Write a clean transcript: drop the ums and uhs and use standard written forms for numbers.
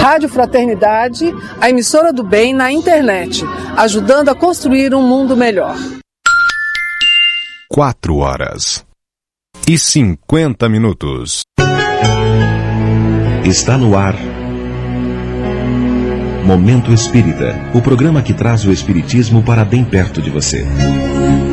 Rádio Fraternidade, a emissora do bem na internet, ajudando a construir um mundo melhor. 4h50. Está no ar Momento Espírita, o programa que traz o espiritismo para bem perto de você.